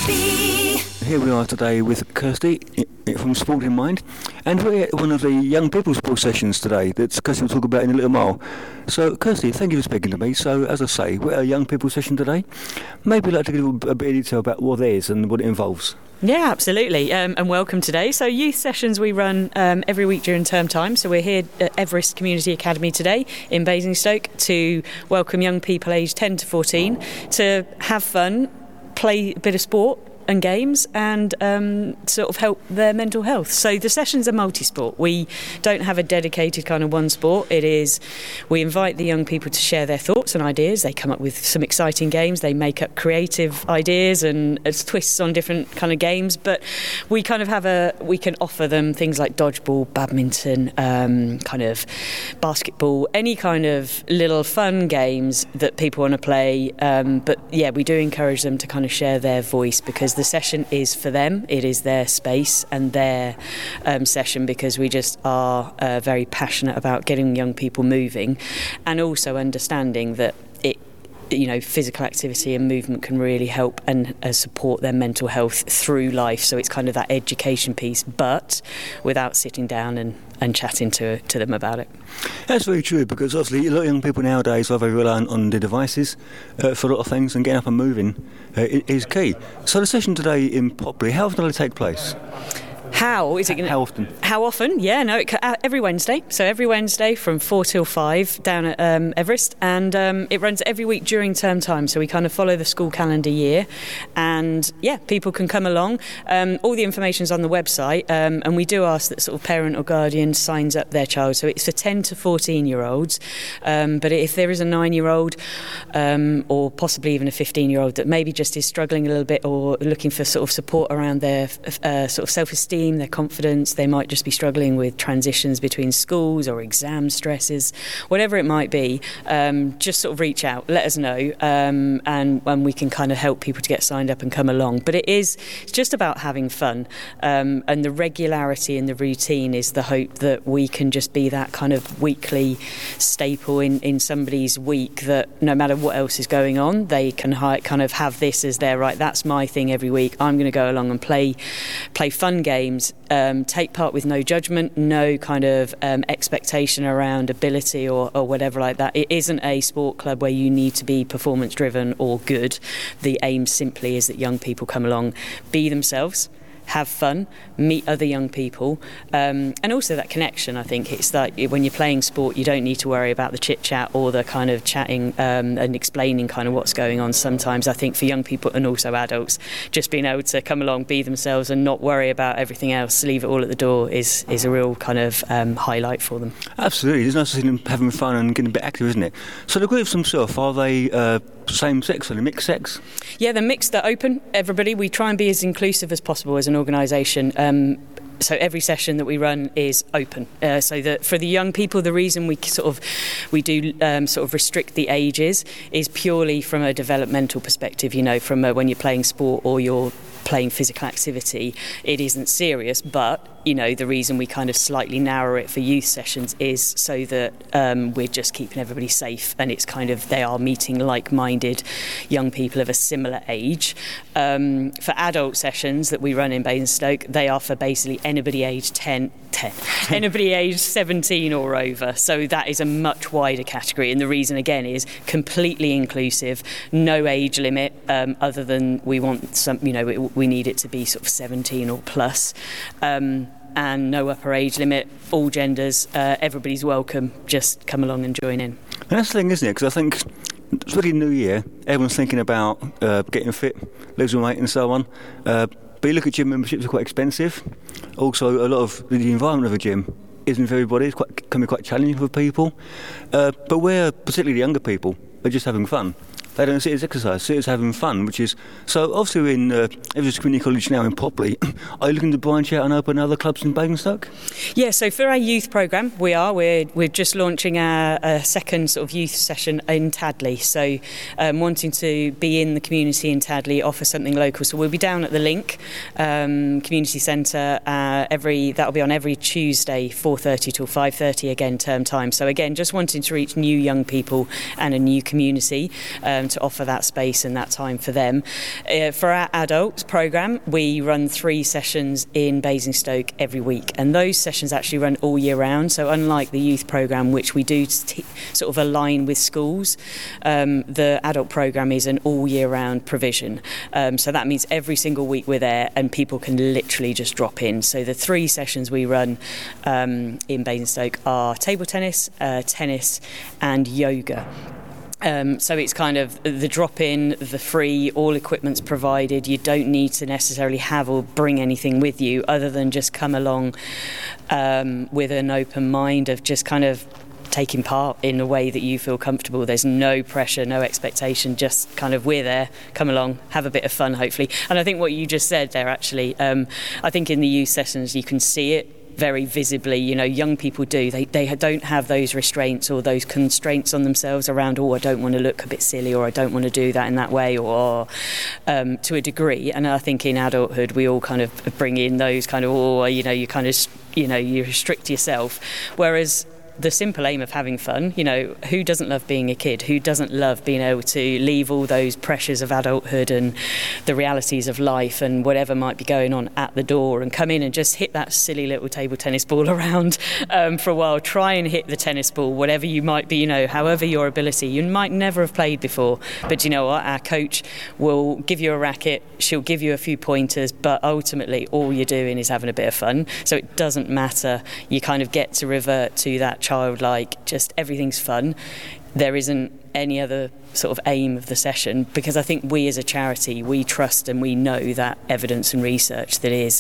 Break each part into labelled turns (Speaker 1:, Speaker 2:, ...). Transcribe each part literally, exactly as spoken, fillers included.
Speaker 1: B.
Speaker 2: Here we are today with Kirsty from Sport in Mind, and we're at one of the young people's sport sessions today that Kirsty will talk about in a little while. So Kirsty, thank you for speaking to me. So as I say, we're at a young people's session today. Maybe you'd like to give a bit of detail about what it is and what it involves.
Speaker 3: Yeah, absolutely, um, and welcome today. So youth sessions we run um, every week during term time. So we're here at Everest Community Academy today in Basingstoke to welcome young people aged ten to fourteen to have fun, play a bit of sport and games, and um, sort of help their mental health. So the sessions are multi-sport. We don't have a dedicated kind of one sport. It is, we invite the young people to share their thoughts and ideas. They come up with some exciting games. They make up creative ideas and uh, twists on different kind of games. But we kind of have a, we can offer them things like dodgeball, badminton, um, kind of basketball, any kind of little fun games that people want to play. Um, but yeah, we do encourage them to kind of share their voice, because the session is for them. It is their space and their um, session, because we just are uh, very passionate about getting young people moving, and also understanding that it, you know, physical activity and movement can really help and uh, support their mental health through life. So it's kind of that education piece, but without sitting down and, and chatting to to them about it.
Speaker 2: That's very true, because obviously a lot of young people nowadays are very reliant on their devices uh, for a lot of things, and getting up and moving uh, is key. So the session today in Popley, how often will it take place?
Speaker 3: How is it going to...
Speaker 2: How often?
Speaker 3: How often? Yeah, no, it, uh, every Wednesday. So every Wednesday from four till five down at um, Everest, and um, it runs every week during term time. So we kind of follow the school calendar year, and yeah, people can come along. Um, all the information's on the website, um, and we do ask that sort of parent or guardian signs up their child. So it's for ten to fourteen year olds, um, but if there is a nine year old um, or possibly even a fifteen year old that maybe just is struggling a little bit or looking for sort of support around their uh, sort of self-esteem, their confidence, they might just be struggling with transitions between schools or exam stresses, whatever it might be, um, just sort of reach out, let us know, um, and when we can kind of help people to get signed up and come along. But it is it's just about having fun, um, and the regularity and the routine is the hope that we can just be that kind of weekly staple in, in somebody's week, that no matter what else is going on, they can hi- kind of have this as their, right, that's my thing every week, I'm going to go along and play play fun games. Um, take part with no judgment, no kind of um, expectation around ability or, or whatever like that. It isn't a sport club where you need to be performance driven or good. The aim simply is that young people come along, be themselves, have fun, meet other young people, um, and also that connection. I think it's like when you're playing sport, you don't need to worry about the chit chat or the kind of chatting um, and explaining kind of what's going on. Sometimes I think for young people and also adults, just being able to come along, be themselves and not worry about everything else, leave it all at the door, is is a real kind of um, highlight for them.
Speaker 2: Absolutely, it's nice to see them having fun and getting a bit active, isn't it? So the groups themselves, are they uh, same sex or mixed sex?
Speaker 3: Yeah, they're mixed, they're open, everybody. We try and be as inclusive as possible as an organisation. Um, so every session that we run is open. Uh, so that for the young people, the reason we sort of we do um, sort of restrict the ages is purely from a developmental perspective. You know, from a, when you're playing sport or you're playing physical activity, it isn't serious, but you know, the reason we kind of slightly narrow it for youth sessions is so that um, we're just keeping everybody safe, and it's kind of they are meeting like-minded young people of a similar age. Um, for adult sessions that we run in Basingstoke, they are for basically anybody aged ten, ten, anybody aged seventeen or over. So that is a much wider category, and the reason again is completely inclusive, no age limit, um, other than we want some, you know, we, we need it to be sort of seventeen or plus. Um, and no upper age limit, all genders, uh, everybody's welcome, just come along and join in.
Speaker 2: And that's the thing, isn't it? Because I think it's really New Year, everyone's thinking about uh, getting fit, losing weight and so on. Uh, but you look at gym memberships are quite expensive. Also, a lot of the environment of a gym isn't for everybody, it's quite, can be quite challenging for people. Uh, but where, particularly the younger people, are just having fun. They don't see it as exercise, see it as having fun, which is... So obviously we're in uh, Everest Community College now in Popley. Are you looking to branch out and open other clubs in Basingstoke?
Speaker 3: Yeah, so for our youth programme, we are. We're, we're just launching our, our second sort of youth session in Tadley. So um, wanting to be in the community in Tadley, offer something local. So we'll be down at the Link um, Community Centre. Uh, every That'll be on every Tuesday, four thirty till five thirty, again, term time. So again, just wanting to reach new young people and a new community. Um, um, to offer that space and that time for them. Uh, for our adults programme, we run three sessions in Basingstoke every week, and those sessions actually run all year round. So unlike the youth programme, which we do t- sort of align with schools, um, the adult programme is an all year round provision. Um, so that means every single week we're there and people can literally just drop in. So the three sessions we run um, in Basingstoke are table tennis, uh, tennis and yoga. Um, so it's kind of the drop-in, the free, all equipment's provided. You don't need to necessarily have or bring anything with you other than just come along um, with an open mind of just kind of taking part in a way that you feel comfortable. There's no pressure, no expectation, just kind of we're there, come along, have a bit of fun hopefully. And I think what you just said there actually, um, I think in the youth sessions you can see it very visibly. You know, young people do, they they don't have those restraints or those constraints on themselves around, oh, I don't want to look a bit silly, or I don't want to do that in that way, or um, to a degree. And I think in adulthood we all kind of bring in those kind of, oh, you know, you kind of, you know, you restrict yourself, whereas the simple aim of having fun, you know, who doesn't love being a kid? Who doesn't love being able to leave all those pressures of adulthood and the realities of life and whatever might be going on at the door and come in and just hit that silly little table tennis ball around um, for a while. Try and hit the tennis ball, whatever you might be, you know, however your ability. You might never have played before, but you know what? Our coach will give you a racket, she'll give you a few pointers, but ultimately all you're doing is having a bit of fun. So it doesn't matter. You kind of get to revert to that childlike, just everything's fun. There isn't any other sort of aim of the session, because I think we as a charity, we trust and we know that evidence and research that is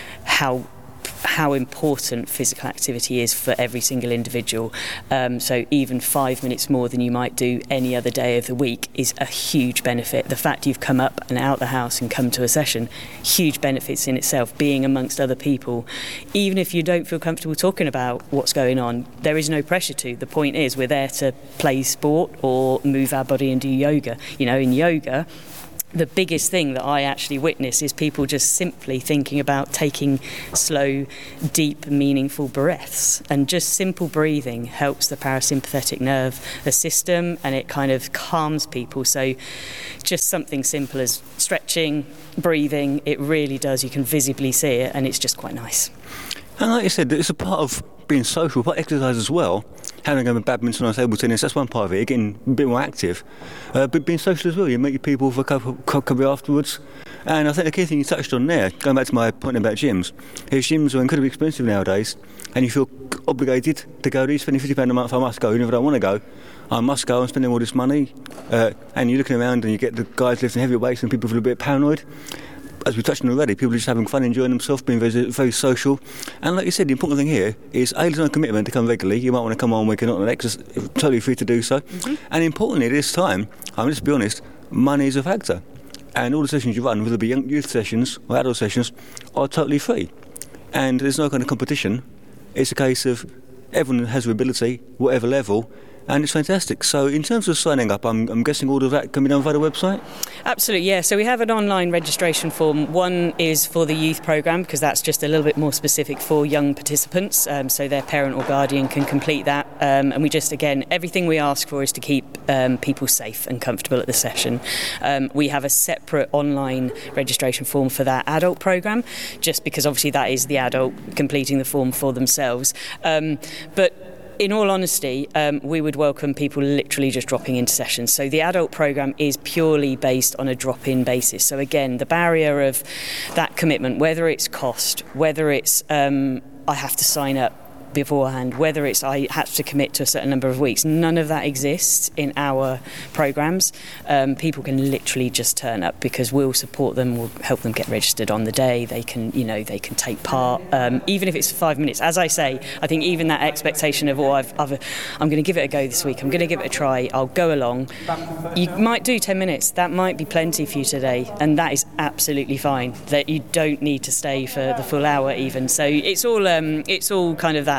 Speaker 3: how how important physical activity is for every single individual. Um, so even five minutes more than you might do any other day of the week is a huge benefit. The fact you've come up and out the house and come to a session, huge benefits in itself. Being amongst other people, even if you don't feel comfortable talking about what's going on, there is no pressure to. The point is we're there to play sport or move our body and do yoga. You know, in yoga, the biggest thing that I actually witness is people just simply thinking about taking slow, deep, meaningful breaths. And just simple breathing helps the parasympathetic nerve, the system, and it kind of calms people. So just something simple as stretching, breathing, it really does. You can visibly see it, and it's just quite nice.
Speaker 2: And like you said, it's a part of being social, part of exercise as well. Having a badminton or table tennis, that's one part of it, getting a bit more active. Uh, but being social as well, you meet your people for a couple, couple afterwards. And I think the key thing you touched on there, going back to my point about gyms, is gyms are incredibly expensive nowadays, and you feel obligated to go. These spending fifty pounds a month, I must go. Even if I don't want to go, I must go. I'm spending all this money. Uh, and you're looking around and you get the guys lifting heavy weights and people feel a bit paranoid. As we touched on already, people are just having fun, enjoying themselves, being very, very social. And like you said, the important thing here is A, there's no commitment to come regularly. You might want to come on when you're not on exercise, totally free to do so. Mm-hmm. And importantly, at this time, I mean, let's be honest, money is a factor. And all the sessions you run, whether it be young youth sessions or adult sessions, are totally free. And there's no kind of competition. It's a case of everyone has their ability, whatever level, and it's fantastic. So in terms of signing up, I'm, I'm guessing all of that can be done via the website?
Speaker 3: Absolutely, yeah. So we have an online registration form. One is for the youth programme, because that's just a little bit more specific for young participants, um, so their parent or guardian can complete that. Um, and we just, again, everything we ask for is to keep um, people safe and comfortable at the session. Um, we have a separate online registration form for that adult programme, just because obviously that is the adult completing the form for themselves. Um, but in all honesty, um, we would welcome people literally just dropping into sessions. So the adult programme is purely based on a drop-in basis. So again, the barrier of that commitment, whether it's cost, whether it's um, I have to sign up beforehand, whether it's I had to commit to a certain number of weeks, none of that exists in our programmes. Um, people can literally just turn up, because we'll support them, we'll help them get registered on the day. They can, you know, they can take part, um, even if it's five minutes. As I say, I think even that expectation of, oh, I've, I've, I'm going to give it a go this week, I'm going to give it a try, I'll go along. You might do ten minutes, that might be plenty for you today, and that is absolutely fine. That you don't need to stay for the full hour even. So it's all, um, it's all kind of that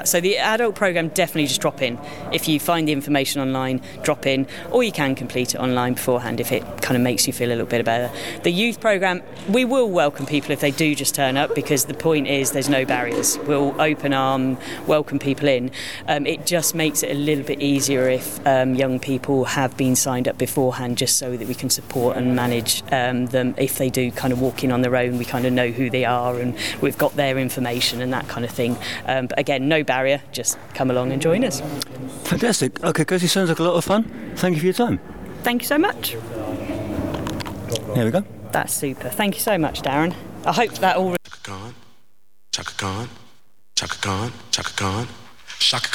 Speaker 3: that. So the adult programme, definitely just drop in. If you find the information online, drop in, or you can complete it online beforehand if it kind of makes you feel a little bit better. The youth programme, we will welcome people if they do just turn up, because the point is there's no barriers. We'll open arm, welcome people in. Um, it just makes it a little bit easier if um, young people have been signed up beforehand, just so that we can support and manage um, them. If they do kind of walk in on their own, we kind of know who they are and we've got their information and that kind of thing. Um, but again, no barrier, just come along and join us.
Speaker 2: Fantastic. Okay, Kirsty, sounds like a lot of fun. Thank you for your time.
Speaker 3: Thank you so much.
Speaker 2: There we go.
Speaker 3: That's super. Thank you so much, Darren. I hope that all...
Speaker 1: Chaka Khan, Chaka Khan, Chaka Khan, Chaka Khan, Chaka